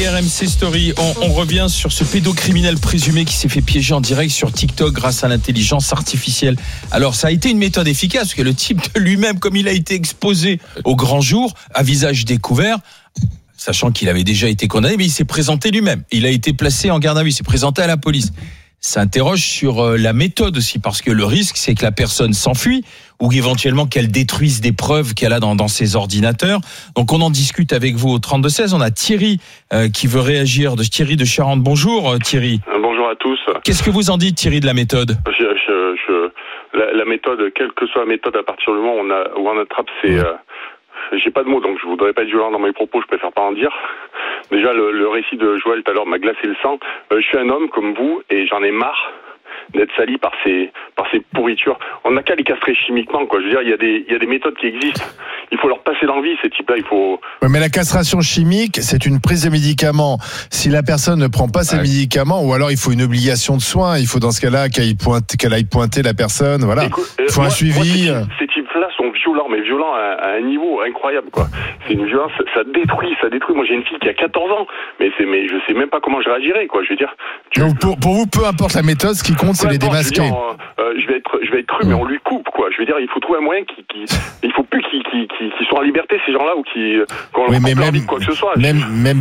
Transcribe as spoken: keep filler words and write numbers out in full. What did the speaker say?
R M C Story. On, on revient sur ce pédocriminel présumé qui s'est fait piéger en direct sur TikTok grâce à l'intelligence artificielle. Alors, ça a été une méthode efficace parce que le type de lui-même, comme il a été exposé au grand jour, à visage découvert, sachant qu'il avait déjà été condamné, mais il s'est présenté lui-même. Il a été placé en garde à vue, il s'est présenté à la police. Ça interroge sur la méthode aussi, parce que le risque, c'est que la personne s'enfuit ou éventuellement qu'elle détruise des preuves qu'elle a dans, dans ses ordinateurs. Donc on en discute avec vous au trente-deux seize. On a Thierry euh, qui veut réagir, de Thierry de Charente. Bonjour euh, Thierry. Bonjour à tous. Qu'est-ce que vous en dites Thierry de la méthode ? je, je, je, la, la méthode, quelle que soit la méthode, à partir du moment où on, a, où on attrape, c'est... Ouais. Euh, j'ai pas de mots, donc je voudrais pas être violent dans mes propos, je préfère pas en dire. Déjà, le, le récit de Joël tout à l'heure m'a glacé le sang. Euh, je suis un homme comme vous et j'en ai marre d'être sali par ces par ces pourritures. On n'a qu'à les castrer chimiquement, quoi. Je veux dire, il y a des il y a des méthodes qui existent. Il faut leur passer dans la vie, ces types-là. Il faut. Ouais, mais la castration chimique, c'est une prise de médicaments. Si la personne ne prend pas ses ouais. médicaments, ou alors il faut une obligation de soins. Il faut dans ce cas-là qu'elle, pointe, qu'elle aille pointer la personne. Voilà. Écoute, il faut moi, un suivi. Moi, ces, ces types-là sont violents, mais violents à, à un niveau incroyable, quoi. C'est une violence, ça détruit, ça détruit. Moi, j'ai une fille qui a quatorze ans, mais c'est mais je sais même pas comment je réagirais, quoi. Je veux dire. Tu... Donc pour, pour vous, peu importe la méthode, ce qui compte, c'est les démasquer. Je, dire, euh, je vais être, je vais être cru, mmh. mais on lui coupe, quoi. Je veux dire, il faut trouver un moyen qui, qui il faut plus qu'ils, qu'ils, qu'ils soient en liberté, ces gens-là, ou qui, qu'on oui, leur mais coupe même, leur vie, quoi que ce soit. Même, même